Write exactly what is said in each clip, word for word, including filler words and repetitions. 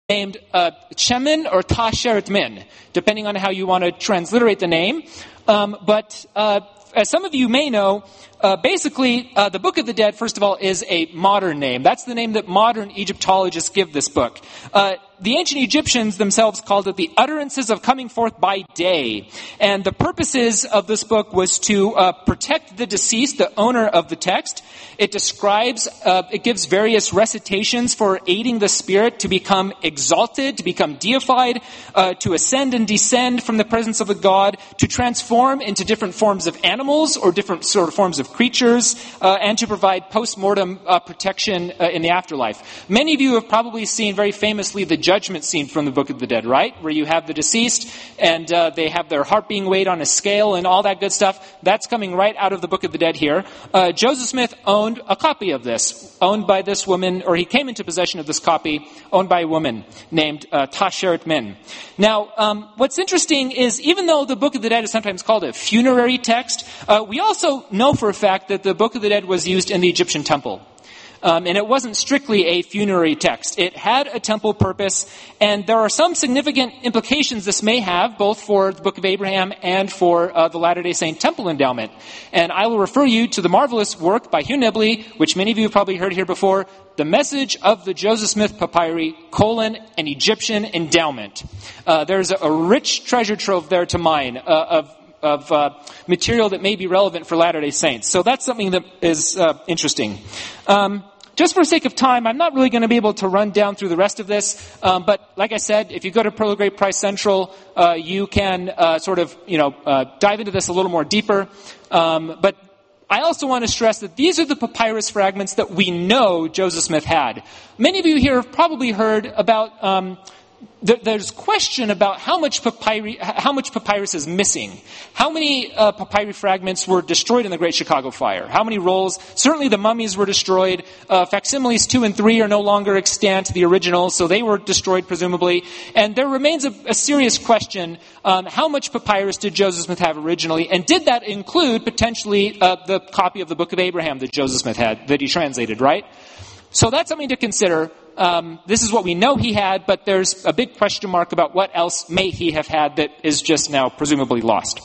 named uh, Chemin or Tasheret Min, depending on how you want to transliterate the name. Um, but uh, as some of you may know, uh, basically uh, the Book of the Dead, first of all, is a modern name. That's the name that modern Egyptologists give this book. Uh, the ancient Egyptians themselves called it the utterances of coming forth by day. And the purposes of this book was to uh, protect the deceased, the owner of the text. It describes, uh, it gives various recitations for aiding the spirit to become exalted, to become deified, uh, to ascend and descend from the presence of the God, to transform into different forms of animals or different sort of forms of creatures, uh, and to provide post-mortem uh, protection uh, in the afterlife. Many of you have probably seen very famously the judgment scene from the Book of the Dead, right? Where you have the deceased and uh, they have their heart being weighed on a scale and all that good stuff. That's coming right out of the Book of the Dead here. Uh, Joseph Smith owned a copy of this, owned by this woman, or he came into possession of this copy, owned by a woman named uh, Tasheret Min. Now, um, what's interesting is even though the Book of the Dead is sometimes called a funerary text, uh, we also know for a fact that the Book of the Dead was used in the Egyptian temple. Um, and it wasn't strictly a funerary text. It had a temple purpose, and there are some significant implications this may have, both for the Book of Abraham and for uh, the Latter-day Saint temple endowment. And I will refer you to the marvelous work by Hugh Nibley, which many of you have probably heard here before, The Message of the Joseph Smith Papyri, colon, an Egyptian endowment. Uh, there's a, a rich treasure trove there to mine uh, of of uh, material that may be relevant for Latter-day Saints. So that's something that is uh, interesting. Um, just for sake of time, I'm not really going to be able to run down through the rest of this. Um, but like I said, if you go to Pearl of Great Price Central, uh, you can uh, sort of, you know, uh, dive into this a little more deeper. Um, but I also want to stress that these are the papyrus fragments that we know Joseph Smith had. Many of you here have probably heard about Um, There's question about how much papyrus, how much papyrus is missing. How many uh, papyri fragments were destroyed in the Great Chicago Fire? How many rolls? Certainly the mummies were destroyed. Uh, facsimiles two and three are no longer extant, the originals, so they were destroyed presumably. And there remains a, a serious question, um, how much papyrus did Joseph Smith have originally? And did that include potentially uh, the copy of the Book of Abraham that Joseph Smith had, that he translated, right? So that's something to consider. Um, this is what we know he had, but there's a big question mark about what else may he have had that is just now presumably lost.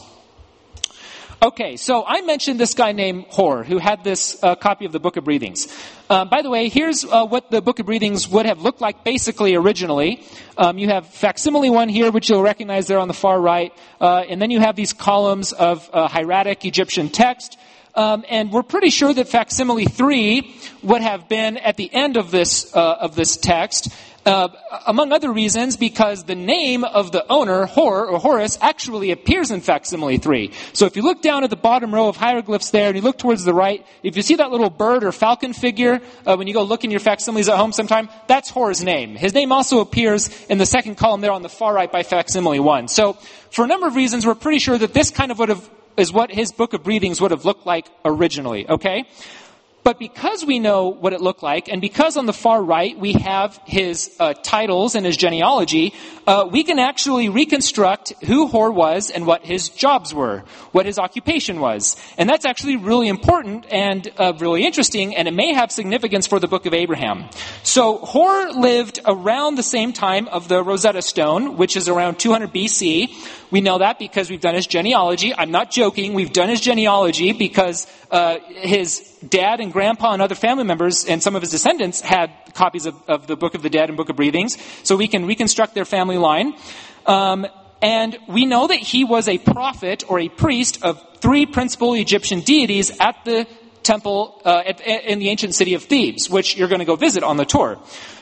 Okay, so I mentioned this guy named Hor, who had this uh, copy of the Book of Breathings. Um, by the way, here's uh, what the Book of Breathings would have looked like basically originally. Um, you have facsimile one here, which you'll recognize there on the far right. Uh, and then you have these columns of uh, hieratic Egyptian text. Um, and we're pretty sure that facsimile three would have been at the end of this uh, of this text, uh, among other reasons, because the name of the owner, Hor or Horus, actually appears in facsimile three. So if you look down at the bottom row of hieroglyphs there, and you look towards the right, if you see that little bird or falcon figure, uh, when you go look in your facsimiles at home sometime, that's Hor's name. His name also appears in the second column there on the far right by facsimile one. So for a number of reasons, we're pretty sure that this kind of would have is what his Book of Breathings would have looked like originally, okay? But because we know what it looked like, and because on the far right we have his uh, titles and his genealogy, uh, we can actually reconstruct who Hor was and what his jobs were, what his occupation was. And that's actually really important and uh, really interesting, and it may have significance for the Book of Abraham. So Hor lived around the same time of the Rosetta Stone, which is around two hundred B C. We know that because we've done his genealogy. I'm not joking. We've done his genealogy because uh, his dad and grandpa and other family members and some of his descendants had copies of, of the Book of the Dead and Book of Breathings. So we can reconstruct their family line. Um, and we know that he was a prophet or a priest of three principal Egyptian deities at the temple uh, at, in the ancient city of Thebes, which you're going to go visit on the tour.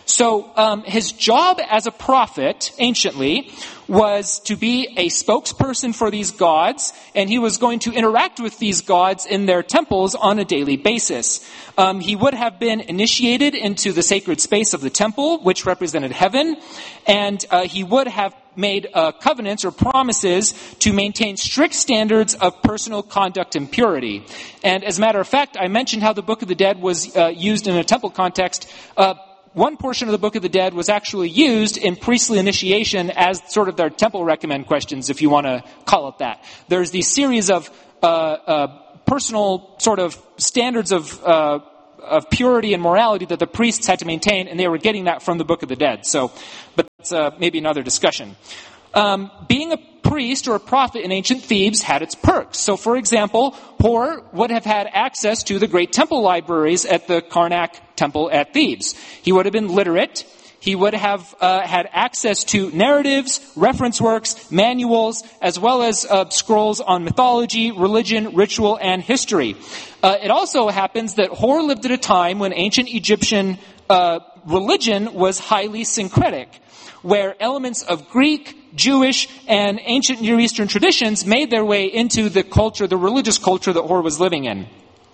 So um, his job as a prophet, anciently, was to be a spokesperson for these gods, and he was going to interact with these gods in their temples on a daily basis. Um, he would have been initiated into the sacred space of the temple, which represented heaven, and uh, he would have made uh, covenants or promises to maintain strict standards of personal conduct and purity. And as a matter of fact, I mentioned how the Book of the Dead was uh, used in a temple context. Uh, One portion of the Book of the Dead was actually used in priestly initiation as sort of their temple recommend questions, if you want to call it that. There's these series of uh, uh, personal sort of standards of uh, of purity and morality that the priests had to maintain, and they were getting that from the Book of the Dead. So, but that's uh, maybe another discussion. Um, being a priest or a prophet in ancient Thebes had its perks. So, for example, Hor would have had access to the great temple libraries at the Karnak temple at Thebes. He would have been literate. He would have uh, had access to narratives, reference works, manuals, as well as uh, scrolls on mythology, religion, ritual, and history. Uh, it also happens that Hor lived at a time when ancient Egyptian uh, religion was highly syncretic, where elements of Greek, Jewish, and ancient Near Eastern traditions made their way into the culture, the religious culture that Hor was living in.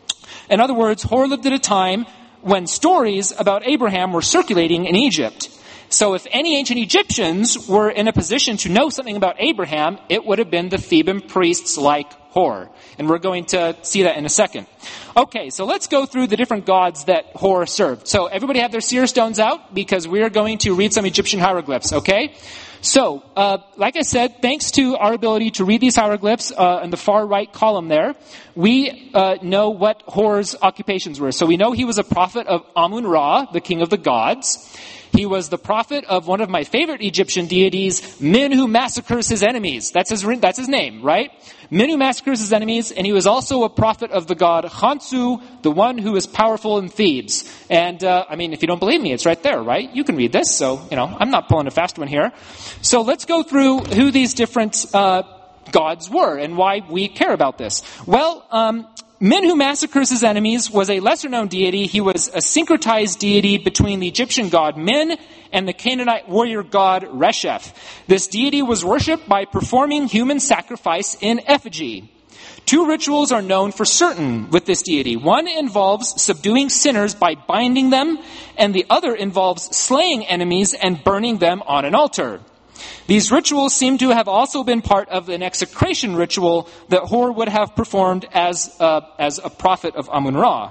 In other words, Hor lived at a time when stories about Abraham were circulating in Egypt. So if any ancient Egyptians were in a position to know something about Abraham, it would have been the Theban priests like Hor. And we're going to see that in a second. Okay, so let's go through the different gods that Hor served. So everybody have their seer stones out because we're going to read some Egyptian hieroglyphs, okay? So, uh, like I said, thanks to our ability to read these hieroglyphs uh, in the far right column there, we uh, know what Hor's occupations were. So we know he was a prophet of Amun-Ra, the king of the gods. He was the prophet of one of my favorite Egyptian deities, Min, who massacres his enemies. That's his, that's his name, right? Min, who massacres his enemies. And he was also a prophet of the god Khonsu, the one who is powerful in Thebes. And, uh, I mean, if you don't believe me, it's right there, right? You can read this. So, you know, I'm not pulling a fast one here. So let's go through who these different uh, gods were and why we care about this. Well, um... Min, who massacres his enemies, was a lesser-known deity. He was a syncretized deity between the Egyptian god Min and the Canaanite warrior god Resheph. This deity was worshipped by performing human sacrifice in effigy. Two rituals are known for certain with this deity. One involves subduing sinners by binding them, and the other involves slaying enemies and burning them on an altar. These rituals seem to have also been part of an execration ritual that Hor would have performed as uh, as a prophet of Amun-Ra.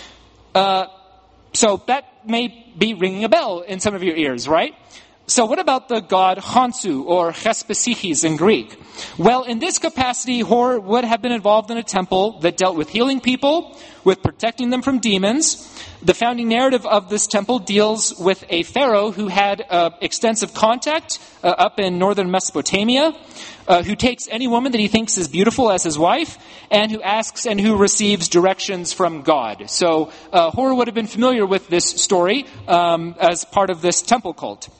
Uh, so that may be ringing a bell in some of your ears, right? So what about the god Khonsu, or Chespasichis in Greek? Well, in this capacity, Hor would have been involved in a temple that dealt with healing people, with protecting them from demons. The founding narrative of this temple deals with a pharaoh who had uh, extensive contact uh, up in northern Mesopotamia, uh, who takes any woman that he thinks is beautiful as his wife, and who asks and who receives directions from God. So uh, Hor would have been familiar with this story um, as part of this temple cult.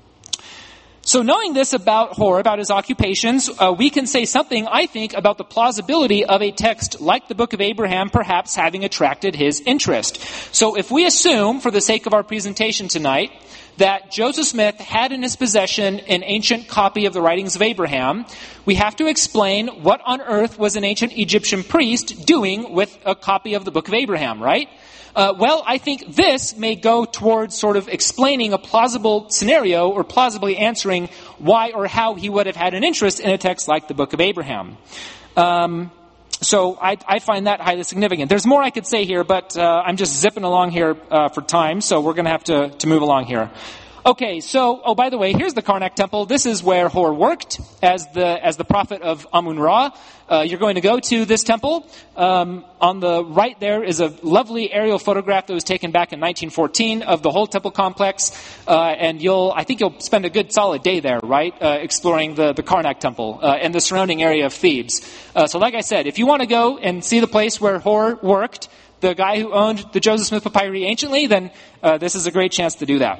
So knowing this about Hor, about his occupations, uh, we can say something, I think, about the plausibility of a text like the Book of Abraham perhaps having attracted his interest. So if we assume, for the sake of our presentation tonight, that Joseph Smith had in his possession an ancient copy of the writings of Abraham, we have to explain what on earth was an ancient Egyptian priest doing with a copy of the Book of Abraham, right? Uh, well, I think this may go towards sort of explaining a plausible scenario or plausibly answering why or how he would have had an interest in a text like the Book of Abraham. Um, so I, I find that highly significant. There's more I could say here, but uh, I'm just zipping along here uh, for time, so we're going to have to to move along here. Okay, so, oh, by the way, here's the Karnak temple. This is where Hor worked as the as the prophet of Amun-Ra. Uh, you're going to go to this temple. Um, on the right there is a lovely aerial photograph that was taken back in nineteen fourteen of the whole temple complex. Uh, and you'll, I think you'll spend a good solid day there, right, uh, exploring the, the Karnak temple uh, and the surrounding area of Thebes. Uh, so like I said, if you want to go and see the place where Hor worked, the guy who owned the Joseph Smith papyri anciently, then uh, this is a great chance to do that.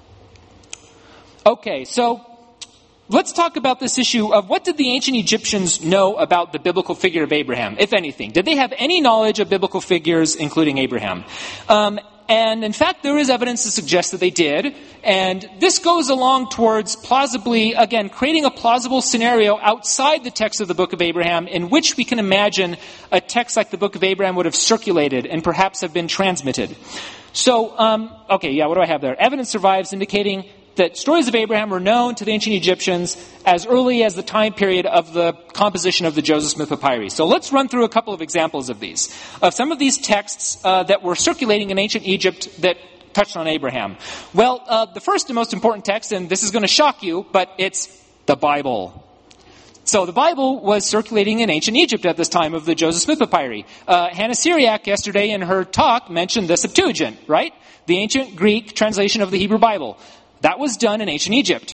Okay, so let's talk about this issue of what did the ancient Egyptians know about the biblical figure of Abraham, if anything? Did they have any knowledge of biblical figures, including Abraham? Um, and in fact, there is evidence to suggest that they did. And this goes along towards plausibly, again, creating a plausible scenario outside the text of the Book of Abraham in which we can imagine a text like the Book of Abraham would have circulated and perhaps have been transmitted. So, um, okay, yeah, what do I have there? Evidence survives indicating that stories of Abraham were known to the ancient Egyptians as early as the time period of the composition of the Joseph Smith papyri. So let's run through a couple of examples of these. Of some of these texts uh, that were circulating in ancient Egypt that touched on Abraham. Well, uh, the first and most important text, and this is going to shock you, but it's the Bible. So the Bible was circulating in ancient Egypt at this time of the Joseph Smith papyri. Uh, Hannah Syriac yesterday in her talk mentioned the Septuagint, right? The ancient Greek translation of the Hebrew Bible. That was done in ancient Egypt.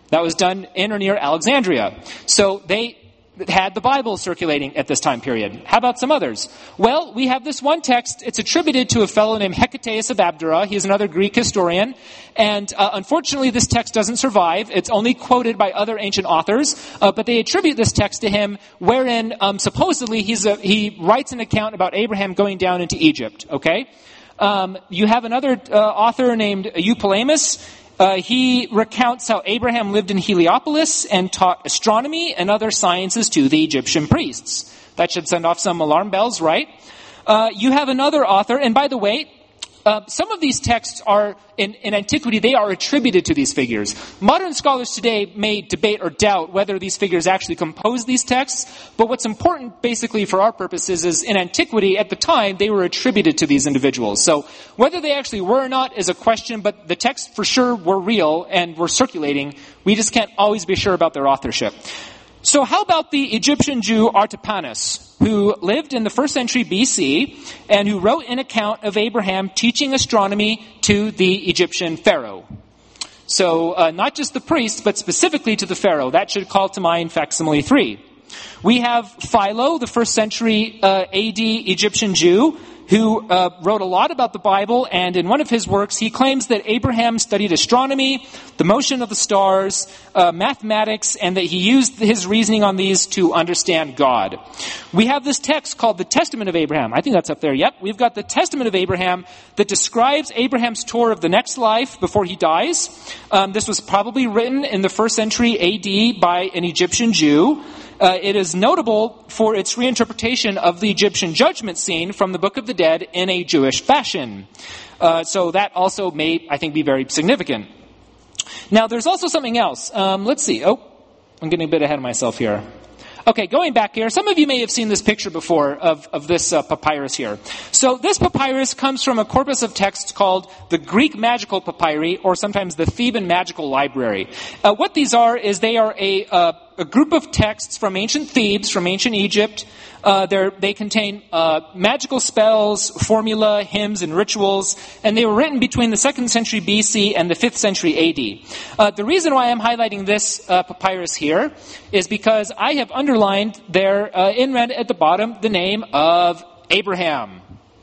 That was done in or near Alexandria. So they had the Bible circulating at this time period. How about some others? Well, we have this one text. It's attributed to a fellow named Hecataeus of Abdera. He's another Greek historian. And uh, unfortunately, this text doesn't survive. It's only quoted by other ancient authors. Uh, but they attribute this text to him, wherein um, supposedly he's a, he writes an account about Abraham going down into Egypt. Okay? Um, you have another uh, author named Eupolemus. Uh, he recounts how Abraham lived in Heliopolis and taught astronomy and other sciences to the Egyptian priests. That should send off some alarm bells, right? Uh, you have another author, and by the way, uh, some of these texts are, in, in antiquity, they are attributed to these figures. Modern scholars today may debate or doubt whether these figures actually composed these texts, but what's important, basically, for our purposes, is in antiquity, at the time, they were attributed to these individuals. So whether they actually were or not is a question, but the texts for sure were real and were circulating. We just can't always be sure about their authorship. So how about the Egyptian Jew Artapanus, who lived in the first century B C and who wrote an account of Abraham teaching astronomy to the Egyptian pharaoh? So uh, not just the priest, but specifically to the pharaoh. That should call to mind facsimile three. We have Philo, the first century uh, A D Egyptian Jew, who uh, wrote a lot about the Bible, and in one of his works, he claims that Abraham studied astronomy, the motion of the stars, uh, mathematics, and that he used his reasoning on these to understand God. We have this text called the Testament of Abraham. I think that's up there. Yep, we've got the Testament of Abraham that describes Abraham's tour of the next life before he dies. Um, this was probably written in the first century A D by an Egyptian Jew. Uh, it is notable for its reinterpretation of the Egyptian judgment scene from the Book of the Dead in a Jewish fashion. Uh, so that also may, I think, be very significant. Now, there's also something else. Um, let's see. Oh, I'm getting a bit ahead of myself here. Okay, going back here, some of you may have seen this picture before of, of this uh, papyrus here. So this papyrus comes from a corpus of texts called the Greek Magical Papyri, or sometimes the Theban Magical Library. Uh, what these are is they are a, uh, a group of texts from ancient Thebes, from ancient Egypt. Uh, they contain uh, magical spells, formula, hymns, and rituals, and they were written between the second century B C and the fifth century A D. Uh, the reason why I'm highlighting this uh, papyrus here is because I have underlined there uh, in red at the bottom the name of Abraham.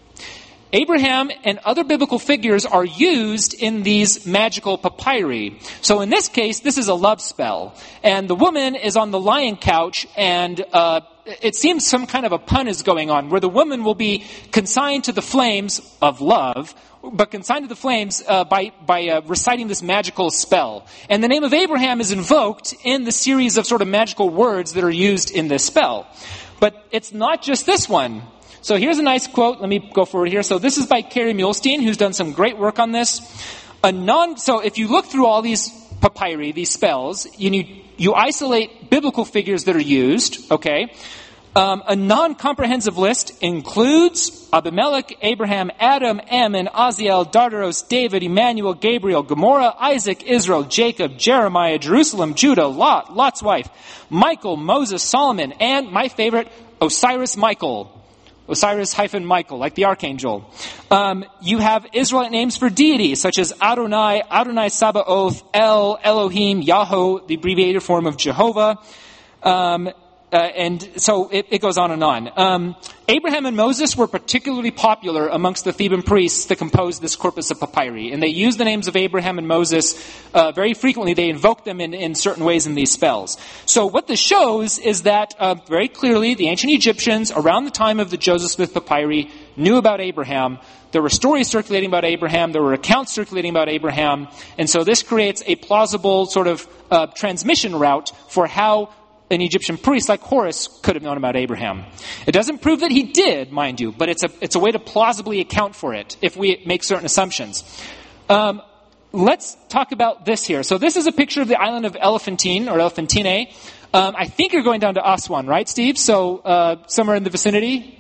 Abraham and other biblical figures are used in these magical papyri. So in this case, this is a love spell. And the woman is on the lion couch, and uh, it seems some kind of a pun is going on, where the woman will be consigned to the flames of love, but consigned to the flames uh, by, by uh, reciting this magical spell. And the name of Abraham is invoked in the series of sort of magical words that are used in this spell. But it's not just this one. So here's a nice quote. Let me go forward here. So this is by Carey Mulestein, who's done some great work on this. A non, so if you look through all these papyri, these spells, you need, you isolate biblical figures that are used, okay? Um, a non-comprehensive list includes Abimelech, Abraham, Adam, Ammon, Aziel, Dardaros, David, Emmanuel, Gabriel, Gomorrah, Isaac, Israel, Jacob, Jeremiah, Jerusalem, Judah, Lot, Lot's wife, Michael, Moses, Solomon, and my favorite, Osiris Michael. Osiris hyphen Michael, like the archangel. Um, you have Israelite names for deities, such as Adonai, Adonai Sabaoth, El, Elohim, Yahweh, the abbreviated form of Jehovah. Um, uh, and so it, it goes on and on. Um, Abraham and Moses were particularly popular amongst the Theban priests that composed this corpus of papyri. And they used the names of Abraham and Moses uh, very frequently. They invoked them in, in certain ways in these spells. So what this shows is that uh, very clearly the ancient Egyptians, around the time of the Joseph Smith papyri, knew about Abraham. There were stories circulating about Abraham. There were accounts circulating about Abraham. And so this creates a plausible sort of uh, transmission route for how an Egyptian priest like Horus could have known about Abraham. It doesn't prove that he did, mind you, but it's a it's a way to plausibly account for it if we make certain assumptions. Um, let's talk about this here. So this is a picture of the island of Elephantine, or Elephantine. Um, I think you're going down to Aswan, right, Steve? So uh, somewhere in the vicinity?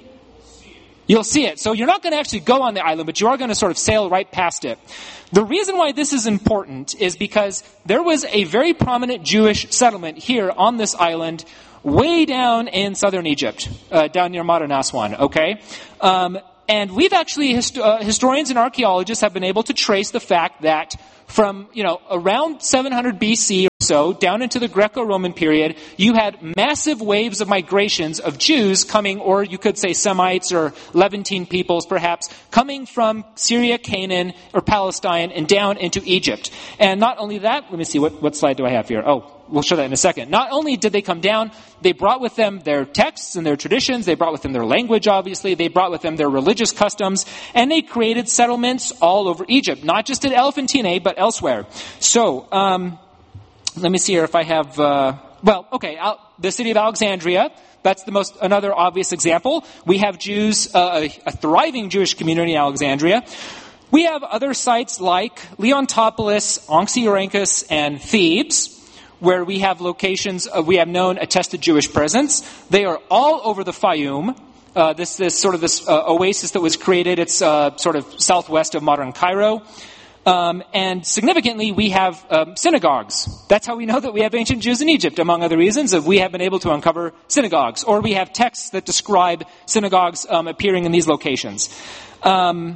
You'll see it. So you're not going to actually go on the island, but you are going to sort of sail right past it. The reason why this is important is because there was a very prominent Jewish settlement here on this island way down in southern Egypt, uh, down near modern Aswan, okay? Um, and we've actually, hist- uh, historians and archaeologists have been able to trace the fact that from, you know, around seven hundred B C so, down into the Greco-Roman period, you had massive waves of migrations of Jews coming, or you could say Semites or Levantine peoples perhaps, coming from Syria, Canaan, or Palestine and down into Egypt. And not only that, let me see, what, what slide do I have here? Oh, we'll show that in a second. Not only did they come down, they brought with them their texts and their traditions, they brought with them their language, obviously, they brought with them their religious customs, and they created settlements all over Egypt, not just at Elephantine, but elsewhere. So, um... let me see here if I have, uh, well, okay, Al- the city of Alexandria, that's the most, another obvious example. We have Jews, uh, a, a thriving Jewish community in Alexandria. We have other sites like Leontopolis, Oxyrhynchus, and Thebes, where we have locations, uh, we have known attested Jewish presence. They are all over the Fayum. Uh, this, this sort of this uh, oasis that was created, it's uh, sort of southwest of modern Cairo. Um, and significantly, we have um, synagogues. That's how we know that we have ancient Jews in Egypt, among other reasons, of we have been able to uncover synagogues. Or we have texts that describe synagogues um, appearing in these locations. Um,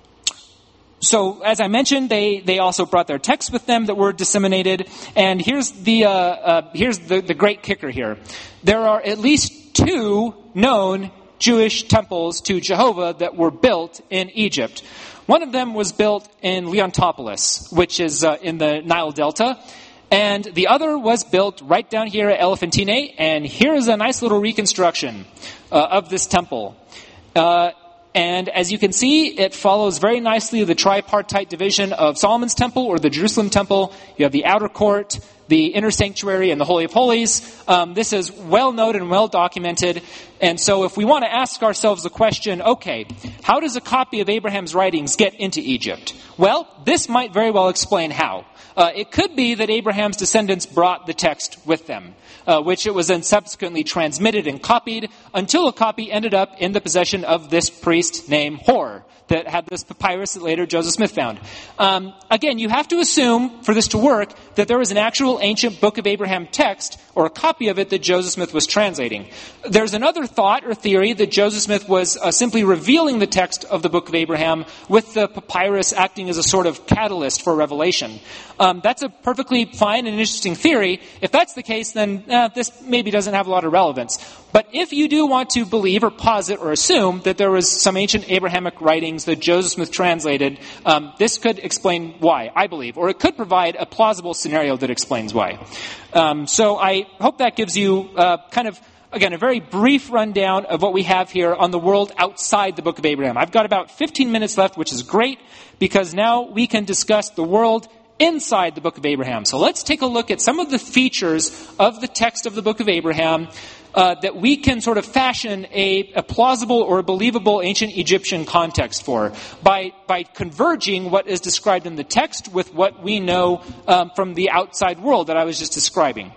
so, as I mentioned, they, they also brought their texts with them that were disseminated. And here's the uh, uh, here's the, the great kicker here. There are at least two known Jewish temples to Jehovah that were built in Egypt. One of them was built in Leontopolis, which is uh, in the Nile Delta. And the other was built right down here at Elephantine. And here is a nice little reconstruction uh, of this temple. Uh, and as you can see, it follows very nicely the tripartite division of Solomon's temple or the Jerusalem temple. You have the outer court, the inner sanctuary, and the Holy of Holies. Um, this is well noted and well documented. And so if we want to ask ourselves the question, okay, how does a copy of Abraham's writings get into Egypt? Well, this might very well explain how. Uh, it could be that Abraham's descendants brought the text with them, uh, which it was then subsequently transmitted and copied until a copy ended up in the possession of this priest named Hor, that had this papyrus that later Joseph Smith found. Um, again, you have to assume, for this to work, that there was an actual ancient Book of Abraham text, or a copy of it, that Joseph Smith was translating. There's another thought or theory that Joseph Smith was uh, simply revealing the text of the Book of Abraham, with the papyrus acting as a sort of catalyst for revelation. Um, that's a perfectly fine and interesting theory. If that's the case, then uh, this maybe doesn't have a lot of relevance. But if you do want to believe or posit or assume that there was some ancient Abrahamic writings that Joseph Smith translated, um, this could explain why, I believe. Or it could provide a plausible scenario that explains why. Um, so I hope that gives you uh, kind of, again, a very brief rundown of what we have here on the world outside the Book of Abraham. I've got about fifteen minutes left, which is great, because now we can discuss the world inside the Book of Abraham. So let's take a look at some of the features of the text of the Book of Abraham uh, that we can sort of fashion a, a plausible or believable ancient Egyptian context for by by converging what is described in the text with what we know um, from the outside world that I was just describing.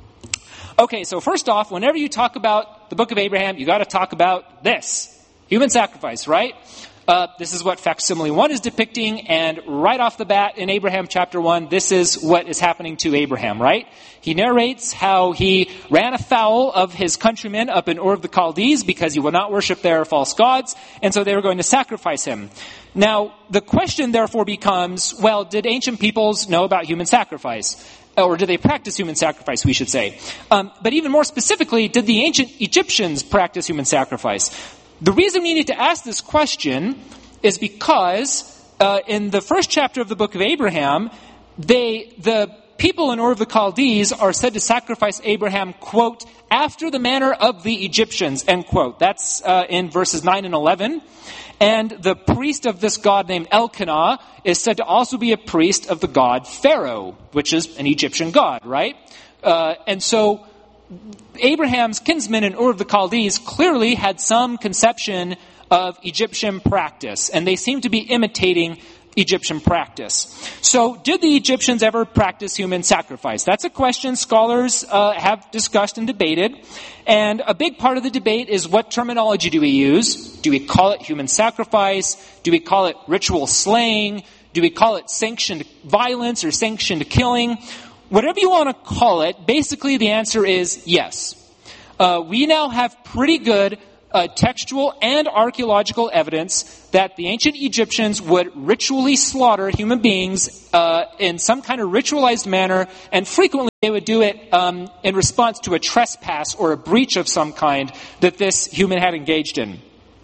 Okay, so first off, whenever you talk about the Book of Abraham, you got to talk about this. Human sacrifice, right? Uh, this is what facsimile one is depicting, and right off the bat in Abraham chapter one, this is what is happening to Abraham, right? He narrates how he ran afoul of his countrymen up in Ur of the Chaldees because he would not worship their false gods, and so they were going to sacrifice him. Now, the question therefore becomes, well, did ancient peoples know about human sacrifice? Or did they practice human sacrifice, we should say? Um, but even more specifically, did the ancient Egyptians practice human sacrifice? The reason we need to ask this question is because uh, in the first chapter of the book of Abraham, they the people in Ur of the Chaldees are said to sacrifice Abraham, quote, after the manner of the Egyptians, end quote. That's uh, in verses nine and eleven. And the priest of this god named Elkanah is said to also be a priest of the god Pharaoh, which is an Egyptian god, right? Uh, and so Abraham's kinsmen in Ur of the Chaldees clearly had some conception of Egyptian practice, and they seem to be imitating Egyptian practice. So, did the Egyptians ever practice human sacrifice? That's a question scholars uh, have discussed and debated, and a big part of the debate is what terminology do we use? Do we call it human sacrifice? Do we call it ritual slaying? Do we call it sanctioned violence or sanctioned killing? Whatever you want to call it, basically the answer is yes. Uh, we now have pretty good uh, textual and archaeological evidence that the ancient Egyptians would ritually slaughter human beings uh, in some kind of ritualized manner, and frequently they would do it um, in response to a trespass or a breach of some kind that this human had engaged in.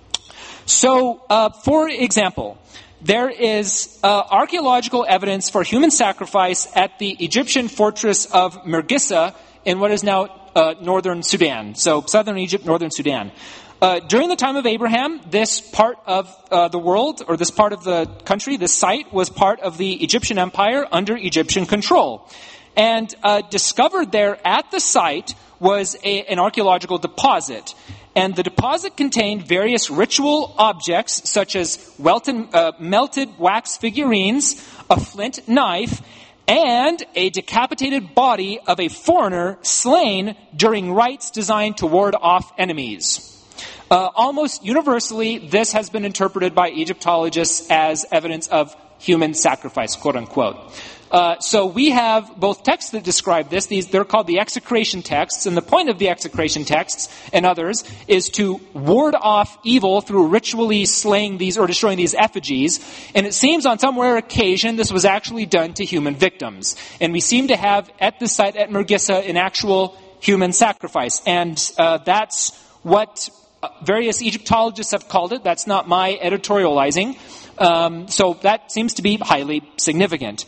So, uh, for example, there is uh, archaeological evidence for human sacrifice at the Egyptian fortress of Mergissa in what is now uh, northern Sudan. So, southern Egypt, northern Sudan. Uh, during the time of Abraham, this part of uh, the world, or this part of the country, this site, was part of the Egyptian Empire under Egyptian control. And uh, discovered there at the site was a, an archaeological deposit. And the deposit contained various ritual objects, such as welted, uh, melted wax figurines, a flint knife, and a decapitated body of a foreigner slain during rites designed to ward off enemies. Uh, almost universally, this has been interpreted by Egyptologists as evidence of human sacrifice, quote unquote. Uh, so we have both texts that describe this. These, they're called the execration texts. And the point of the execration texts and others is to ward off evil through ritually slaying these or destroying these effigies. And it seems on some rare occasion this was actually done to human victims. And we seem to have at the site at Mergissa an actual human sacrifice. And uh, that's what various Egyptologists have called it. That's not my editorializing. Um, so that seems to be highly significant.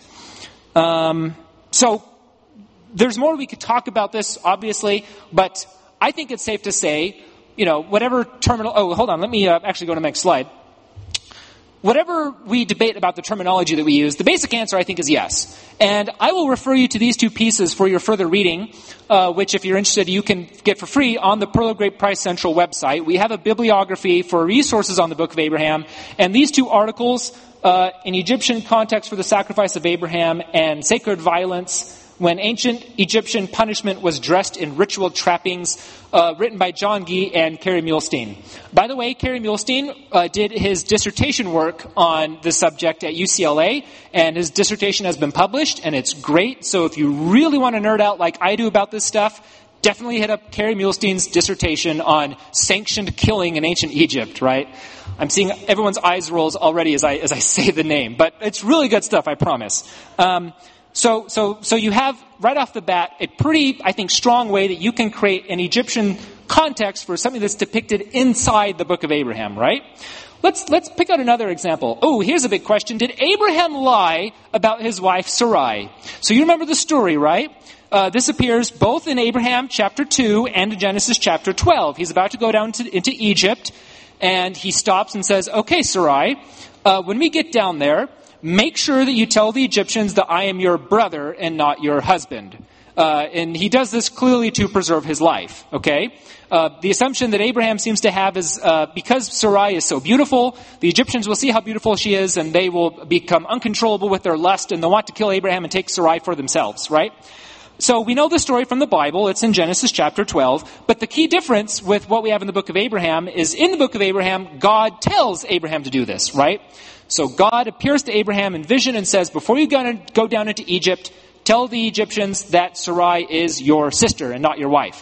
Um, so there's more we could talk about this, obviously, but I think it's safe to say, you know, whatever terminal, oh, hold on, let me uh, actually go to the next slide. Whatever we debate about the terminology that we use, the basic answer, I think, is yes. And I will refer you to these two pieces for your further reading, uh, which, if you're interested, you can get for free on the Pearl of Great Price Central website. We have a bibliography for resources on the Book of Abraham, and these two articles, uh, in Egyptian context for the sacrifice of Abraham and sacred violence, when ancient Egyptian punishment was dressed in ritual trappings, uh, written by John Gee and Kerry Muhlestein. By the way, Kerry Muhlestein uh, did his dissertation work on the subject at U C L A, and his dissertation has been published, and it's great. So if you really want to nerd out like I do about this stuff, definitely hit up Kerry Muhlestein's dissertation on sanctioned killing in ancient Egypt, right? I'm seeing everyone's eyes rolls already as I as I say the name, but it's really good stuff, I promise. Um, So, so, so you have right off the bat a pretty, I think, strong way that you can create an Egyptian context for something that's depicted inside the Book of Abraham, right? Let's let's pick out another example. Oh, here's a big question: did Abraham lie about his wife Sarai? So you remember the story, right? Uh, this appears both in Abraham chapter two and in Genesis chapter twelve. He's about to go down to, into Egypt, and he stops and says, "Okay, Sarai, uh, when we get down there, make sure that you tell the Egyptians that I am your brother and not your husband." Uh, and he does this clearly to preserve his life, okay? Uh, the assumption that Abraham seems to have is uh, because Sarai is so beautiful, the Egyptians will see how beautiful she is, and they will become uncontrollable with their lust, and they'll want to kill Abraham and take Sarai for themselves, right? So we know the story from the Bible. It's in Genesis chapter twelve. But the key difference with what we have in the Book of Abraham is in the Book of Abraham, God tells Abraham to do this, right? So God appears to Abraham in vision and says, before you go down into Egypt, tell the Egyptians that Sarai is your sister and not your wife.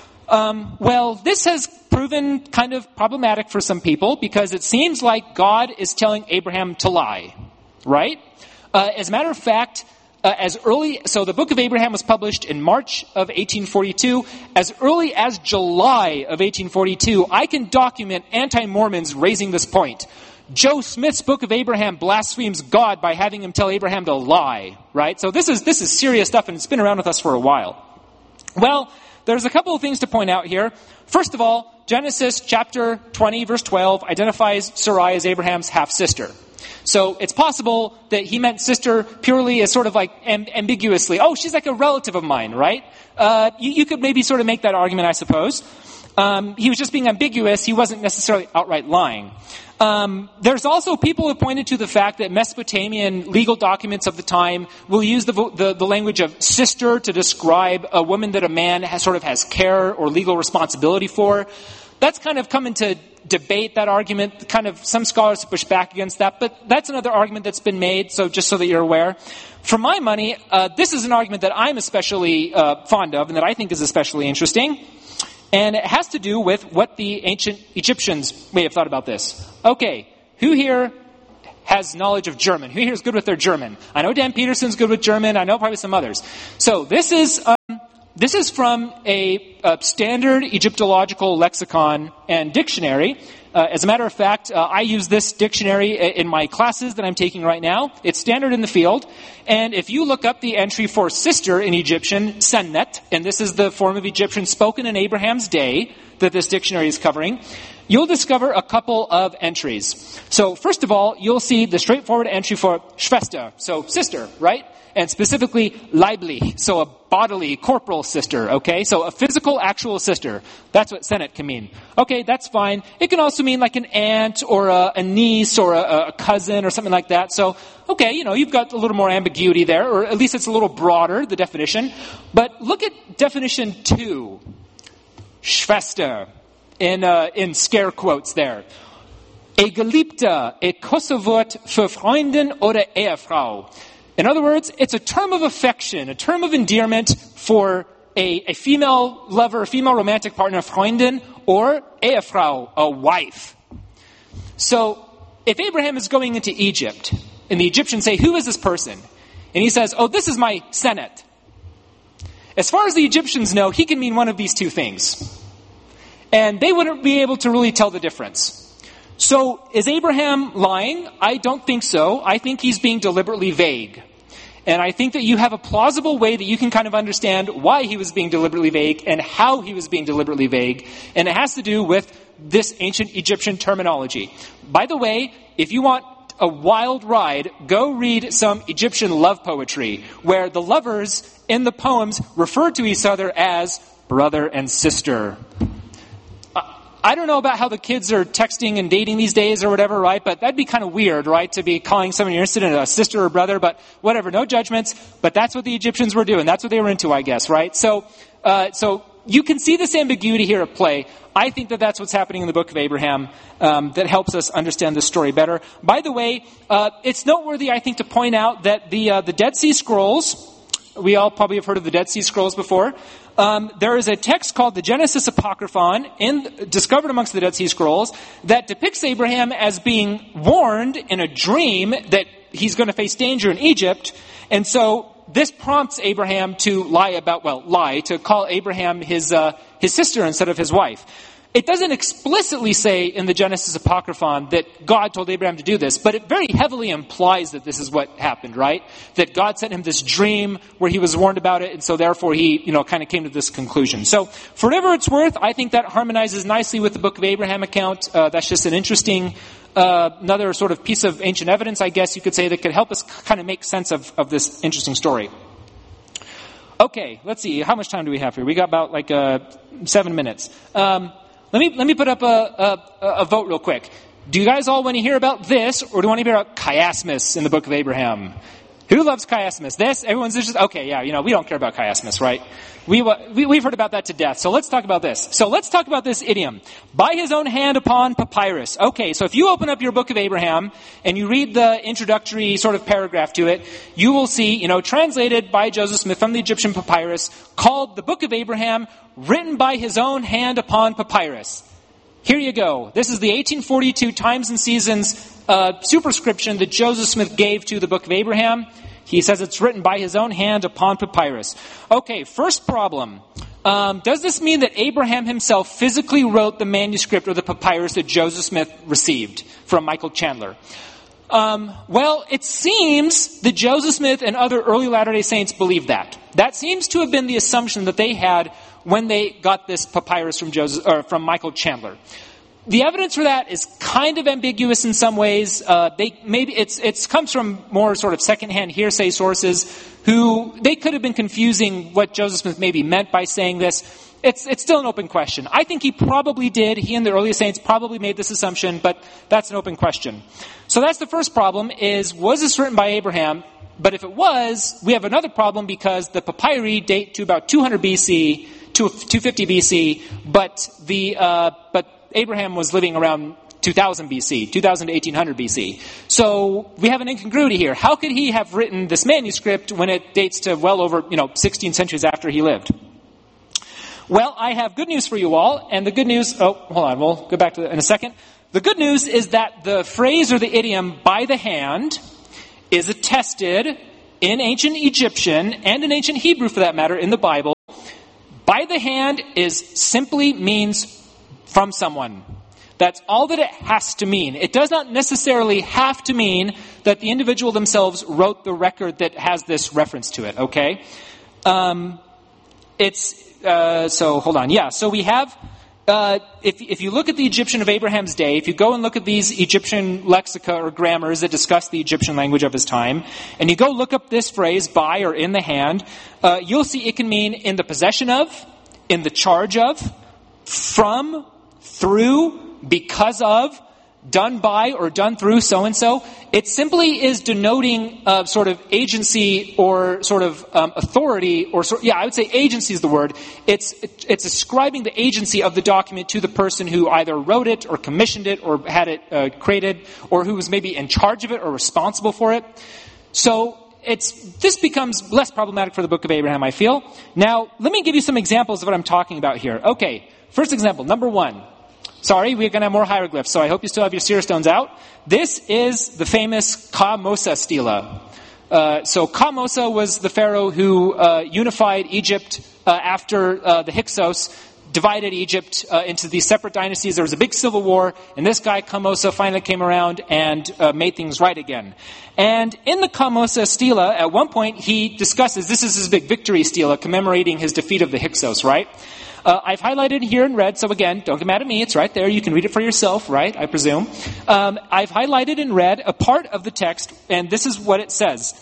Um, well, this has proven kind of problematic for some people because it seems like God is telling Abraham to lie, right? Uh, as a matter of fact, Uh, as early, so the Book of Abraham was published in March of eighteen forty-two. As early as July of eighteen forty-two, I can document anti-Mormons raising this point. Joe Smith's Book of Abraham blasphemes God by having him tell Abraham to lie, right? So this is, this is serious stuff, and it's been around with us for a while. Well, there's a couple of things to point out here. First of all, Genesis chapter twenty, verse twelve identifies Sarai as Abraham's half-sister. So it's possible that he meant sister purely as sort of like amb- ambiguously. Oh, she's like a relative of mine, right? Uh, you, you could maybe sort of make that argument, I suppose. Um, he was just being ambiguous. He wasn't necessarily outright lying. Um, there's also people who pointed to the fact that Mesopotamian legal documents of the time will use the, the, the language of sister to describe a woman that a man has, sort of has care or legal responsibility for. That's kind of come into debate, that argument. Kind of some scholars have pushed back against that, but that's another argument that's been made, so just so that you're aware. For my money, uh, this is an argument that I'm especially uh, fond of and that I think is especially interesting. And it has to do with what the ancient Egyptians may have thought about this. Okay, who here has knowledge of German? Who here is good with their German? I know Dan Peterson's good with German. I know probably some others. So this is um, this is from a, a standard Egyptological lexicon and dictionary. Uh, as a matter of fact, uh, I use this dictionary in my classes that I'm taking right now. It's standard in the field. And if you look up the entry for sister in Egyptian, senet, and this is the form of Egyptian spoken in Abraham's day that this dictionary is covering, you'll discover a couple of entries. So first of all, you'll see the straightforward entry for Schwester, so sister, right? And specifically leiblich, so a bodily, corporal sister, okay? So a physical, actual sister. That's what senet can mean. Okay, that's fine. It can also mean like an aunt or a, a niece or a, a cousin or something like that. So, okay, you know, you've got a little more ambiguity there, or at least it's a little broader, the definition. But look at definition two. Schwester, in, uh, in scare quotes there. A Geliebte, a Kosovwort für Freundin oder Ehefrau. In other words, it's a term of affection, a term of endearment for a, a female lover, a female romantic partner, Freundin, or Ehefrau, a wife. So, if Abraham is going into Egypt, and the Egyptians say, who is this person? And he says, oh, this is my senet. As far as the Egyptians know, he can mean one of these two things. And they wouldn't be able to really tell the difference. So, is Abraham lying? I don't think so. I think he's being deliberately vague. And I think that you have a plausible way that you can kind of understand why he was being deliberately vague and how he was being deliberately vague. And it has to do with this ancient Egyptian terminology. By the way, if you want a wild ride, go read some Egyptian love poetry, where the lovers in the poems refer to each other as brother and sister. I don't know about how the kids are texting and dating these days or whatever, right? But that'd be kind of weird, right? To be calling someone you're interested in a sister or brother, but whatever, no judgments. But that's what the Egyptians were doing. That's what they were into, I guess, right? So, uh, so you can see this ambiguity here at play. I think that that's what's happening in the book of Abraham, um, that helps us understand this story better. By the way, uh, it's noteworthy, I think, to point out that the, uh, the Dead Sea Scrolls, we all probably have heard of the Dead Sea Scrolls before. Um, there is a text called the Genesis Apocryphon, in, discovered amongst the Dead Sea Scrolls, that depicts Abraham as being warned in a dream that he's going to face danger in Egypt. And so this prompts Abraham to lie about, well, lie, to call Abraham his, uh, his sister instead of his wife. It doesn't explicitly say in the Genesis Apocryphon that God told Abraham to do this, but it very heavily implies that this is what happened, right? That God sent him this dream where he was warned about it, and so therefore he, you know, kind of came to this conclusion. So, for whatever it's worth, I think that harmonizes nicely with the Book of Abraham account. Uh, that's just an interesting, uh, another sort of piece of ancient evidence, I guess you could say, that could help us kind of make sense of, of this interesting story. Okay, let's see. How much time do we have here? We got about like uh, seven minutes. Um, Let me let me put up a, a, a vote real quick. Do you guys all want to hear about this, or do you want to hear about chiasmus in the book of Abraham? Who loves chiasmus? This? Everyone's just, okay, yeah, you know, we don't care about chiasmus, right? We, we, we've heard about that to death. So let's talk about this. So let's talk about this idiom. By his own hand upon papyrus. Okay, so if you open up your book of Abraham and you read the introductory sort of paragraph to it, you will see, you know, translated by Joseph Smith from the Egyptian papyrus, called the Book of Abraham, written by his own hand upon papyrus. Here you go. This is the eighteen forty-two Times and Seasons uh, superscription that Joseph Smith gave to the Book of Abraham. He says it's written by his own hand upon papyrus. Okay, first problem. Um, does this mean that Abraham himself physically wrote the manuscript or the papyrus that Joseph Smith received from Michael Chandler? Um, well, it seems that Joseph Smith and other early Latter-day Saints believed that. That seems to have been the assumption that they had when they got this papyrus from Joseph or from Michael Chandler. The evidence for that is kind of ambiguous in some ways. Uh, they maybe it's it's comes from more sort of secondhand hearsay sources who they could have been confusing what Joseph Smith maybe meant by saying this. It's it's still an open question. I think he probably did. He and the early saints probably made this assumption, but that's an open question. So that's the first problem: is was this written by Abraham? But if it was, we have another problem because the papyri date to about two hundred B C, two fifty B C, but the uh, but Abraham was living around two thousand B C, two thousand to eighteen hundred B C. So we have an incongruity here. How could he have written this manuscript when it dates to well over, you know, sixteen centuries after he lived? Well, I have good news for you all, and the good news, oh, hold on, we'll go back to that in a second. The good news is that the phrase or the idiom, by the hand, is attested in ancient Egyptian, and in ancient Hebrew for that matter, in the Bible. By the hand is simply means from someone. That's all that it has to mean. It does not necessarily have to mean that the individual themselves wrote the record that has this reference to it, okay? Um, it's, uh, so hold on. Yeah, so we have, uh, if, if you look at the Egyptian of Abraham's day, if you go and look at these Egyptian lexica or grammars that discuss the Egyptian language of his time, and you go look up this phrase, by or in the hand, uh, you'll see it can mean in the possession of, in the charge of, from, through, because of, done by, or done through so-and-so. It simply is denoting uh, sort of agency or sort of um, authority, or sort, yeah, I would say agency is the word. It's it's ascribing the agency of the document to the person who either wrote it or commissioned it or had it uh, created, or who was maybe in charge of it or responsible for it. So it's this becomes less problematic for the Book of Abraham, I feel. Now, let me give you some examples of what I'm talking about here. Okay, first example, number one. Sorry, we're going to have more hieroglyphs, so I hope you still have your seer stones out. This is the famous Ka-Mosa stela. Uh, so Ka-Mosa was the pharaoh who uh, unified Egypt uh, after uh, the Hyksos divided Egypt uh, into these separate dynasties. There was a big civil war, and this guy, Ka-Mosa, finally came around and uh, made things right again. And in the Ka-Mosa stela, at one point, he discusses, this is his big victory stela, commemorating his defeat of the Hyksos, right? Uh, I've highlighted here in red, so again, don't get mad at me, it's right there, you can read it for yourself, right, I presume. Um, I've highlighted in red a part of the text, and this is what it says.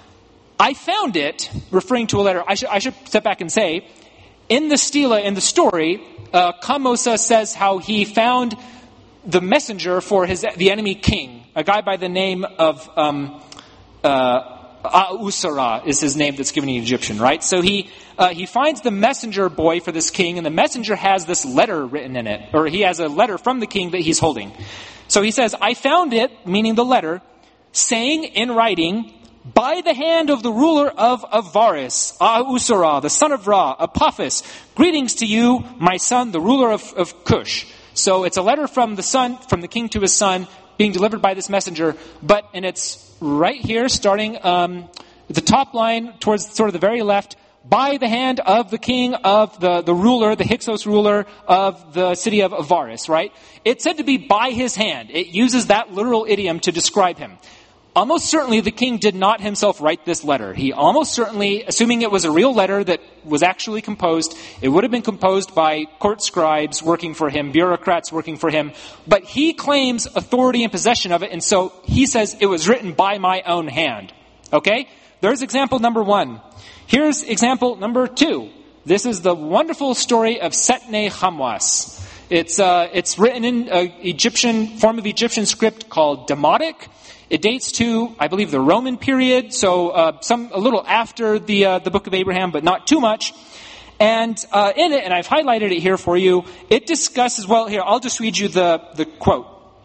I found it, referring to a letter, I should, I should step back and say, in the stela, in the story, uh, Ka-Mosa says how he found the messenger for his the enemy king, a guy by the name of um, uh, A'usara is his name that's given in Egyptian, right? So he uh, he finds the messenger boy for this king, and the messenger has this letter written in it, or he has a letter from the king that he's holding. So he says, I found it, meaning the letter, saying in writing, by the hand of the ruler of Avaris, A'usara, the son of Ra, Apophis, greetings to you, my son, the ruler of, of Cush. So it's a letter from the son, from the king to his son, being delivered by this messenger, but, and it's right here, starting um, at the top line, towards sort of the very left, by the hand of the king of the, the ruler, the Hyksos ruler of the city of Avaris, right? It's said to be by his hand. It uses that literal idiom to describe him. Almost certainly the king did not himself write this letter. He almost certainly, assuming it was a real letter that was actually composed, it would have been composed by court scribes working for him, bureaucrats working for him. But he claims authority and possession of it, and so he says it was written by my own hand. Okay? There's example number one. Here's example number two. This is the wonderful story of Setne Hamwas. It's uh, it's written in an Egyptian form of Egyptian script called Demotic. It dates to, I believe, the Roman period, so uh, some a little after the uh, the Book of Abraham, but not too much. And uh, in it, and I've highlighted it here for you, it discusses, well, here, I'll just read you the, the quote.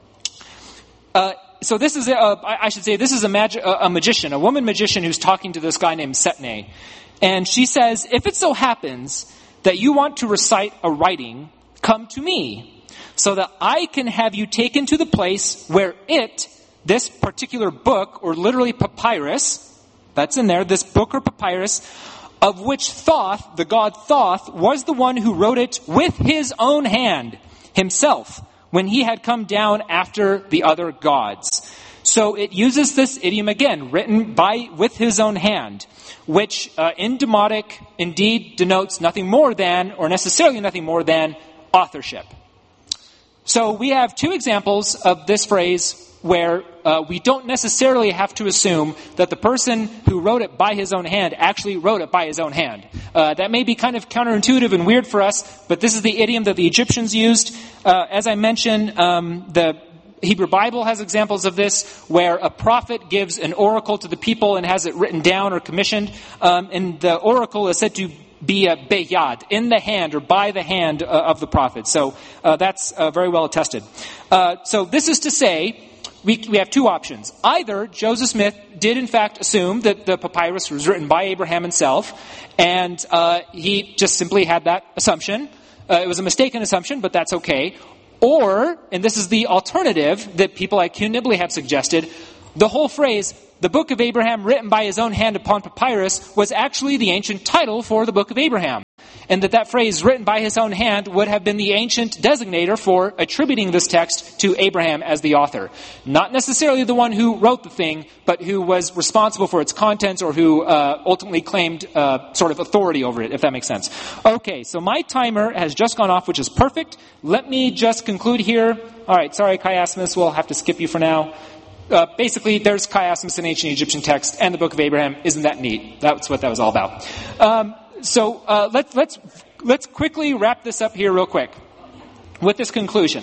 Uh, so this is, a, uh, I should say, this is a, magi- a magician, a woman magician who's talking to this guy named Setne. And she says, if it so happens that you want to recite a writing, come to me, so that I can have you taken to the place where it, this particular book, or literally papyrus, that's in there, this book or papyrus, of which Thoth, the god Thoth, was the one who wrote it with his own hand, himself, when he had come down after the other gods. So it uses this idiom again, written by, with his own hand, which uh, in Demotic indeed denotes nothing more than, or necessarily nothing more than, authorship. So we have two examples of this phrase where uh, we don't necessarily have to assume that the person who wrote it by his own hand actually wrote it by his own hand. Uh, that may be kind of counterintuitive and weird for us, but this is the idiom that the Egyptians used. Uh, as I mentioned, um, the Hebrew Bible has examples of this, where a prophet gives an oracle to the people and has it written down or commissioned, um, and the oracle is said to be a beyad, in the hand or by the hand uh, of the prophet. So uh, that's uh, very well attested. Uh, so this is to say, we, we have two options. Either Joseph Smith did in fact assume that the papyrus was written by Abraham himself, and uh, he just simply had that assumption. Uh, it was a mistaken assumption, but that's okay. Or, and this is the alternative that people like Hugh Nibley have suggested, the whole phrase, the Book of Abraham written by his own hand upon papyrus, was actually the ancient title for the Book of Abraham. And that that phrase, written by his own hand, would have been the ancient designator for attributing this text to Abraham as the author. Not necessarily the one who wrote the thing, but who was responsible for its contents, or who uh, ultimately claimed uh, sort of authority over it, if that makes sense. Okay, so my timer has just gone off, which is perfect. Let me just conclude here. All right, sorry, Chiasmus, we'll have to skip you for now. Uh, basically, there's chiasmus in ancient Egyptian text and the Book of Abraham. Isn't that neat? That's what that was all about. Um, so uh, let's let's let's quickly wrap this up here real quick with this conclusion.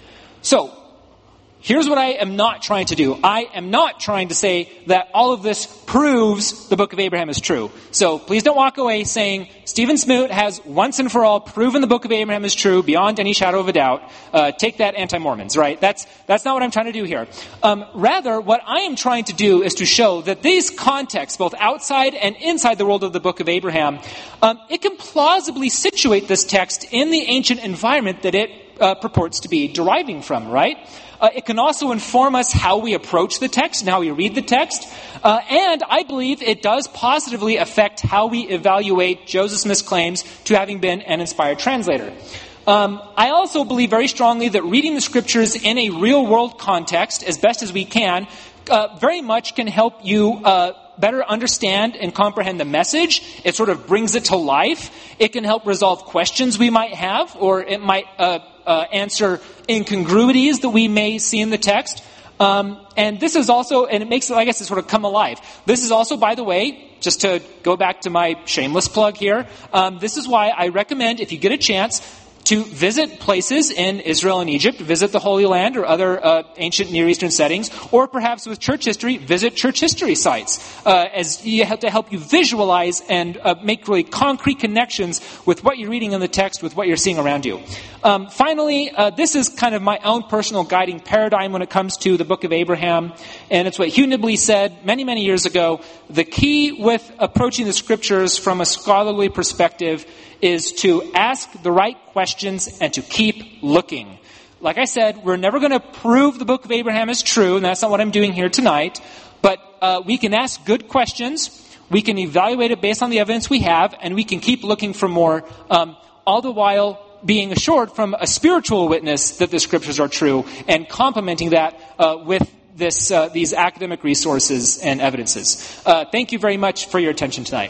So here's what I am not trying to do. I am not trying to say that all of this proves the Book of Abraham is true. So please don't walk away saying Stephen Smoot has once and for all proven the Book of Abraham is true beyond any shadow of a doubt. Uh, take that, anti-Mormons, right? That's that's not what I'm trying to do here. Um, rather, what I am trying to do is to show that these contexts, both outside and inside the world of the Book of Abraham, um, it can plausibly situate this text in the ancient environment that it uh, purports to be deriving from, right? Uh, it can also inform us how we approach the text and how we read the text. Uh, and I believe it does positively affect how we evaluate Joseph Smith's claims to having been an inspired translator. Um, I also believe very strongly that reading the scriptures in a real-world context, as best as we can, uh, very much can help you uh, better understand and comprehend the message. It sort of brings it to life. It can help resolve questions we might have, or it might uh, uh, answer incongruities that we may see in the text. Um, and this is also, and it makes it, I guess, it sort of come alive. This is also, by the way, just to go back to my shameless plug here, um, this is why I recommend, if you get a chance, to visit places in Israel and Egypt, visit the Holy Land or other uh, ancient Near Eastern settings, or perhaps with church history, visit church history sites, uh, as you have to help you visualize and uh, make really concrete connections with what you're reading in the text, with what you're seeing around you. Um, finally, uh, this is kind of my own personal guiding paradigm when it comes to the Book of Abraham, and it's what Hugh Nibley said many, many years ago. The key with approaching the scriptures from a scholarly perspective is to ask the right questions and to keep looking. Like I said, we're never going to prove the Book of Abraham is true, and that's not what I'm doing here tonight. But uh, we can ask good questions, we can evaluate it based on the evidence we have, and we can keep looking for more, um, all the while being assured from a spiritual witness that the scriptures are true, and complementing that uh, with this uh, these academic resources and evidences. Uh, thank you very much for your attention tonight.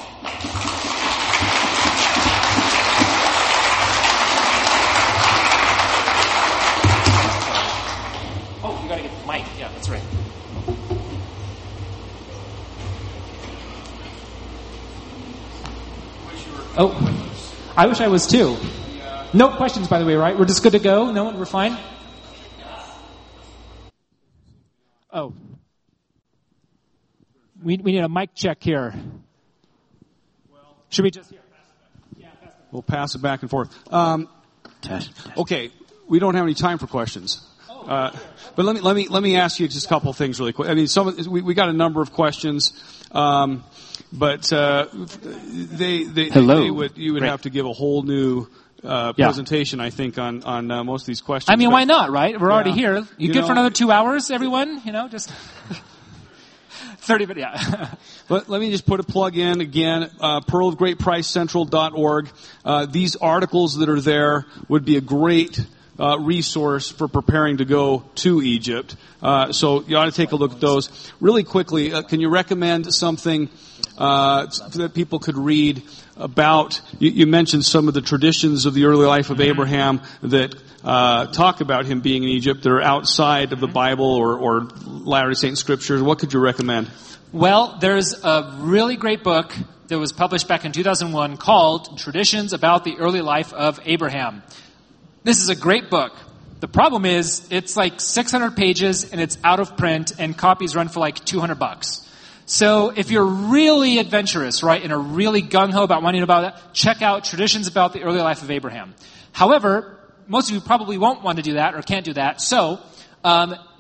Oh, I wish I was too. No questions, by the way, right? We're just good to go? No one? We're fine? Oh. We we need a mic check here. Should we just... Here, pass it back. Yeah, pass it back. We'll pass it back and forth. Um, okay, we don't have any time for questions. Uh, but let me let me let me ask you just a couple of things really quick. I mean, some of, we we got a number of questions. Um, But uh, they, they, Hello. they would you would Great. have to give a whole new uh, presentation, yeah. I think, on on uh, most of these questions. I mean, but, why not? Right? We're yeah. already here. You, you good know, for another two hours, everyone? You know, just thirty minutes. Yeah. But let me just put a plug in again. Uh, pearl of great price central dot org. Uh, these articles that are there would be a great Uh, resource for preparing to go to Egypt. Uh, so you ought to take a look at those. Really quickly, uh, can you recommend something uh, that people could read about, you, you mentioned some of the traditions of the early life of Abraham that uh, talk about him being in Egypt that are outside of the Bible or, or Latter-day Saint scriptures. What could you recommend? Well, there's a really great book that was published back in two thousand one called Traditions About the Early Life of Abraham. This is a great book. The problem is it's like six hundred pages and it's out of print and copies run for like two hundred bucks. So if you're really adventurous, right, and are really gung-ho about wanting to know about that, check out Traditions About the Early Life of Abraham. However, most of you probably won't want to do that or can't do that. So um,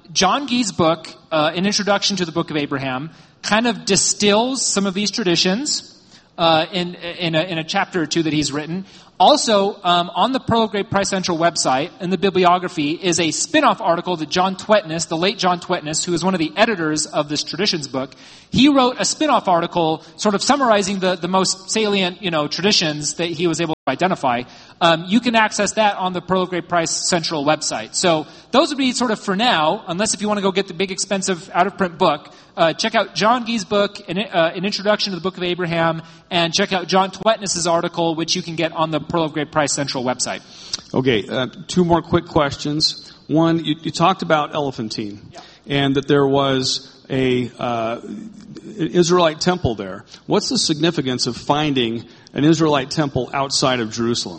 John Gee's book, uh, An Introduction to the Book of Abraham, kind of distills some of these traditions uh, in in a, in a chapter or two that he's written. Also, um, on the Pearl of Great Price Central website, in the bibliography, is a spin-off article that John Twetnus, the late John Twetnus, who is one of the editors of this traditions book, he wrote a spin-off article sort of summarizing the, the most salient, you know, traditions that he was able to identify. Um, you can access that on the Pearl of Great Price Central website. So those would be sort of for now, unless if you want to go get the big expensive out-of-print book, uh, check out John Gee's book, an, uh, An Introduction to the Book of Abraham, and check out John Twetnus's article, which you can get on the Pearl of Great Price Central website. Okay, uh, two more quick questions. One, you, you talked about Elephantine, yeah. and that there was a uh, an Israelite temple there. What's the significance of finding an Israelite temple outside of Jerusalem?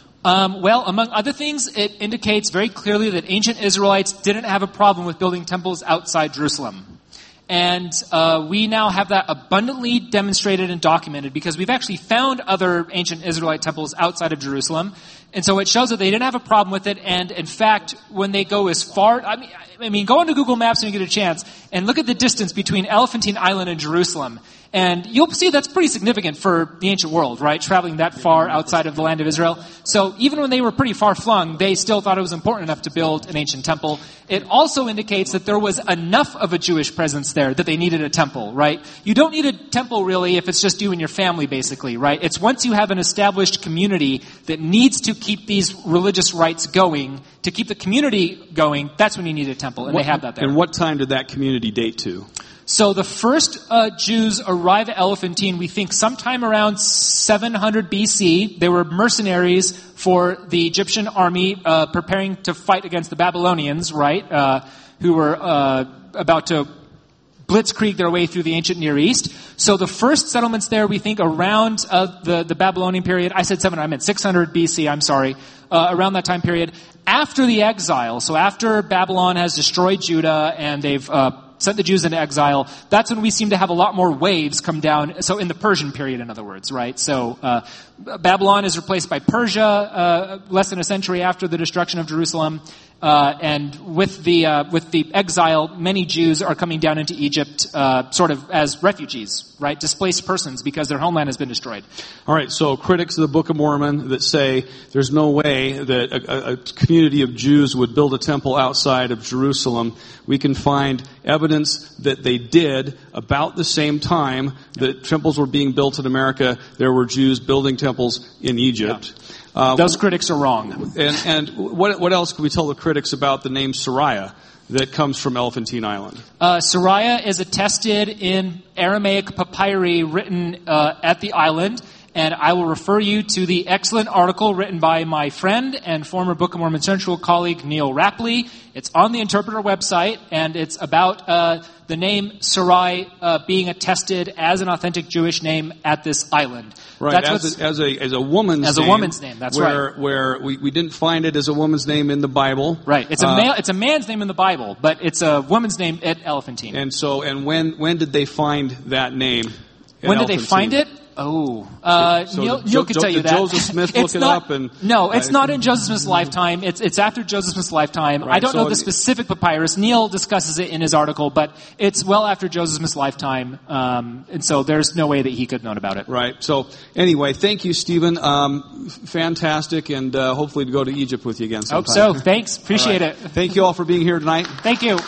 Um, well, among other things, it indicates very clearly that ancient Israelites didn't have a problem with building temples outside Jerusalem. And uh, we now have that abundantly demonstrated and documented because we've actually found other ancient Israelite temples outside of Jerusalem. And so it shows that they didn't have a problem with it. And in fact, when they go as far, I mean, I mean, go onto Google Maps when you get a chance and look at the distance between Elephantine Island and Jerusalem. And you'll see that's pretty significant for the ancient world, right? Traveling that far outside of the land of Israel. So even when they were pretty far flung, they still thought it was important enough to build an ancient temple. It also indicates that there was enough of a Jewish presence there that they needed a temple, right? You don't need a temple really if it's just you and your family, basically, right? It's once you have an established community that needs to keep these religious rites going, to keep the community going, that's when you need a temple, and what, they have that there. And what time did that community date to? So the first uh, Jews arrive at Elephantine, we think sometime around seven hundred B C. They were mercenaries for the Egyptian army uh, preparing to fight against the Babylonians, right, uh, who were uh, about to blitzkrieg their way through the ancient Near East. So the first settlements there, we think around uh, the, the Babylonian period. I said seven, I meant six hundred B C, I'm sorry. Uh, around that time period. After the exile, so after Babylon has destroyed Judah and they've uh, sent the Jews into exile, that's when we seem to have a lot more waves come down. So in the Persian period, in other words, right? So uh, Babylon is replaced by Persia uh, less than a century after the destruction of Jerusalem. Uh, and with the uh, with the exile, many Jews are coming down into Egypt, uh, sort of as refugees, right? Displaced persons because their homeland has been destroyed. All right. So critics of the Book of Mormon that say there's no way that a, a community of Jews would build a temple outside of Jerusalem, we can find evidence that they did about the same time that temples were being built in America. There were Jews building temples in Egypt. Yeah. Uh, Those critics are wrong. And, and what, what else can we tell the critics about the name Sariah that comes from Elephantine Island? Uh, Sariah is attested in Aramaic papyri written uh, at the island. And I will refer you to the excellent article written by my friend and former Book of Mormon Central colleague Neil Rapley. It's on the Interpreter website, and it's about uh, the name Sarai uh, being attested as an authentic Jewish name at this island. Right, That's as, a, as a as a woman's as name. As a woman's name, that's where, right. Where we, we didn't find it as a woman's name in the Bible. Right, it's a uh, male, it's a man's name in the Bible, but it's a woman's name at Elephantine. And so, and when when did they find that name? When did they find it? Oh, uh, so, so Neil, jo- Neil could jo- tell you did that. Joseph Smith look it's it not, up? And no, it's uh, not in Joseph Smith's lifetime. It's it's after Joseph Smith's lifetime. Right, I don't so know the specific papyrus. Neil discusses it in his article, but it's well after Joseph Smith's lifetime, um, and so there's no way that he could have known about it. Right. So anyway, thank you, Stephen. Um, fantastic, and uh, hopefully to go to Egypt with you again sometime. Hope so. Thanks. Appreciate right. it. Thank you all for being here tonight. Thank you.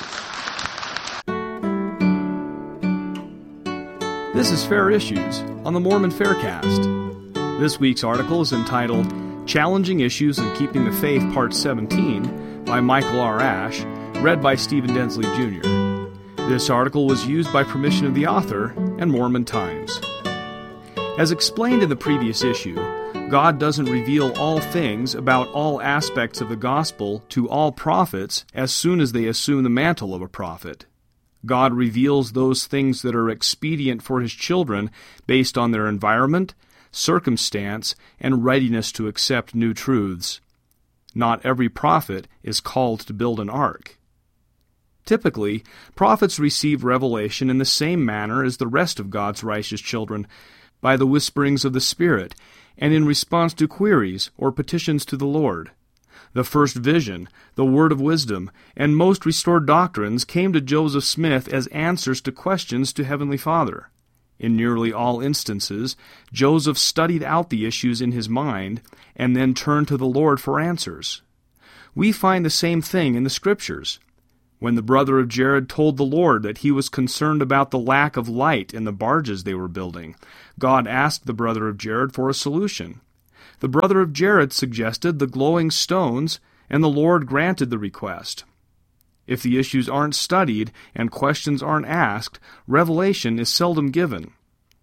This is Fair Issues on the Mormon Faircast. This week's article is entitled Challenging Issues in Keeping the Faith, Part seventeen, by Michael R. Ash, read by Stephen Densley, Junior This article was used by permission of the author and Mormon Times. As explained in the previous issue, God doesn't reveal all things about all aspects of the gospel to all prophets as soon as they assume the mantle of a prophet. God reveals those things that are expedient for His children based on their environment, circumstance, and readiness to accept new truths. Not every prophet is called to build an ark. Typically, prophets receive revelation in the same manner as the rest of God's righteous children, by the whisperings of the Spirit, and in response to queries or petitions to the Lord. The first vision, the word of wisdom, and most restored doctrines came to Joseph Smith as answers to questions to Heavenly Father. In nearly all instances, Joseph studied out the issues in his mind and then turned to the Lord for answers. We find the same thing in the Scriptures. When the brother of Jared told the Lord that he was concerned about the lack of light in the barges they were building, God asked the brother of Jared for a solution. The brother of Jared suggested the glowing stones, and the Lord granted the request. If the issues aren't studied and questions aren't asked, revelation is seldom given.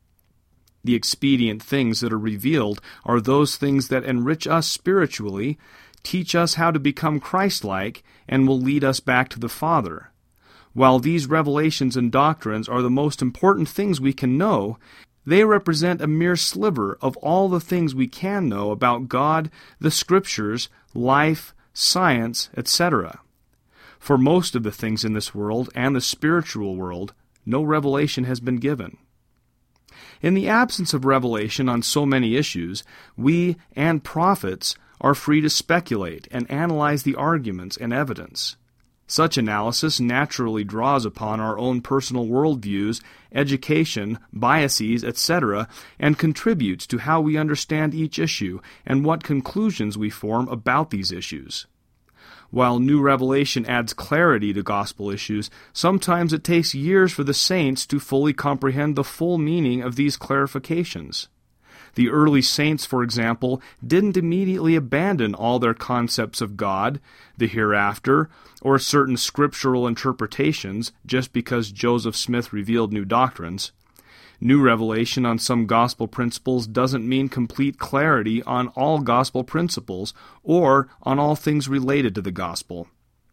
The expedient things that are revealed are those things that enrich us spiritually, teach us how to become Christ-like, and will lead us back to the Father. While these revelations and doctrines are the most important things we can know, they represent a mere sliver of all the things we can know about God, the Scriptures, life, science, et cetera. For most of the things in this world and the spiritual world, no revelation has been given. In the absence of revelation on so many issues, we and prophets are free to speculate and analyze the arguments and evidence. Such analysis naturally draws upon our own personal worldviews, education, biases, et cetera, and contributes to how we understand each issue and what conclusions we form about these issues. While new revelation adds clarity to gospel issues, sometimes it takes years for the saints to fully comprehend the full meaning of these clarifications. The early saints, for example, didn't immediately abandon all their concepts of God, the hereafter, or certain scriptural interpretations just because Joseph Smith revealed new doctrines. New revelation on some gospel principles doesn't mean complete clarity on all gospel principles or on all things related to the gospel.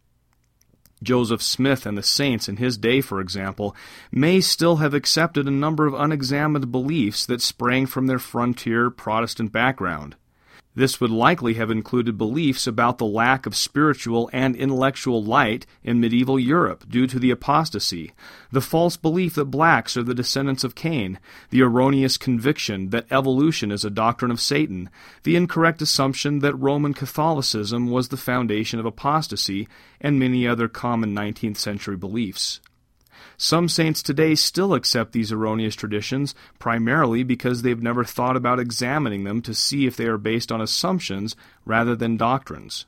Joseph Smith and the saints in his day, for example, may still have accepted a number of unexamined beliefs that sprang from their frontier Protestant background. This would likely have included beliefs about the lack of spiritual and intellectual light in medieval Europe due to the apostasy, the false belief that blacks are the descendants of Cain, the erroneous conviction that evolution is a doctrine of Satan, the incorrect assumption that Roman Catholicism was the foundation of apostasy, and many other common nineteenth century beliefs. Some saints today still accept these erroneous traditions, primarily because they've never thought about examining them to see if they are based on assumptions rather than doctrines.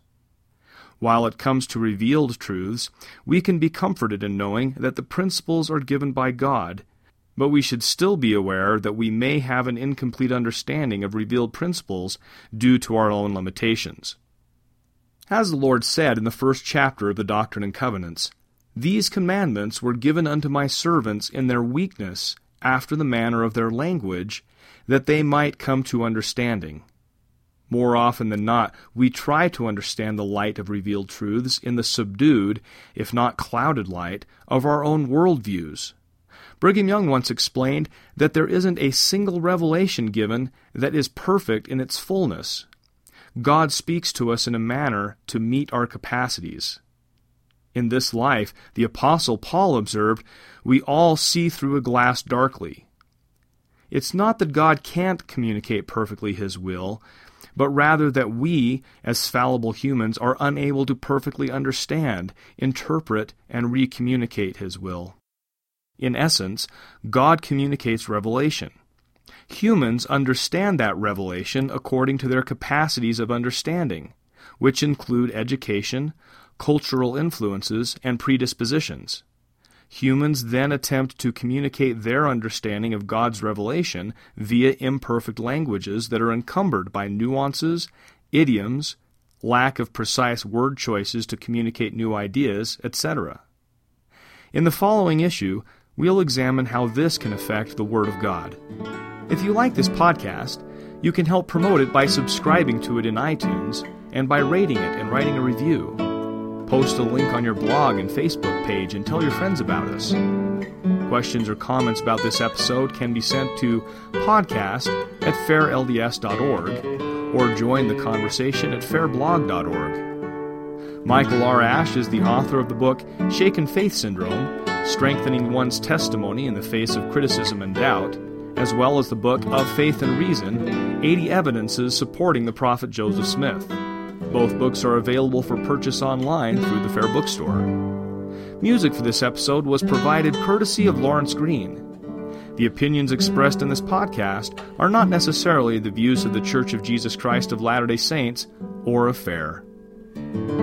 While it comes to revealed truths, we can be comforted in knowing that the principles are given by God, but we should still be aware that we may have an incomplete understanding of revealed principles due to our own limitations. As the Lord said in the first chapter of the Doctrine and Covenants, "These commandments were given unto my servants in their weakness, after the manner of their language, that they might come to understanding." More often than not, we try to understand the light of revealed truths in the subdued, if not clouded light, of our own worldviews. Brigham Young once explained that there isn't a single revelation given that is perfect in its fullness. God speaks to us in a manner to meet our capacities. In this life, the Apostle Paul observed, we all see through a glass darkly. It's not that God can't communicate perfectly His will, but rather that we, as fallible humans, are unable to perfectly understand, interpret, and recommunicate His will. In essence, God communicates revelation. Humans understand that revelation according to their capacities of understanding, which include education, cultural influences, and predispositions. Humans then attempt to communicate their understanding of God's revelation via imperfect languages that are encumbered by nuances, idioms, lack of precise word choices to communicate new ideas, et cetera. In the following issue, we'll examine how this can affect the Word of God. If you like this podcast, you can help promote it by subscribing to it in iTunes and by rating it and writing a review. Post a link on your blog and Facebook page and tell your friends about us. Questions or comments about this episode can be sent to podcast at fair l d s dot org or join the conversation at fair blog dot org. Michael R. Ash is the author of the book Shaken Faith Syndrome, Strengthening One's Testimony in the Face of Criticism and Doubt, as well as the book Of Faith and Reason, eighty Evidences Supporting the Prophet Joseph Smith. Both books are available for purchase online through the Fair Bookstore. Music for this episode was provided courtesy of Lawrence Green. The opinions expressed in this podcast are not necessarily the views of the Church of Jesus Christ of Latter-day Saints or of Fair.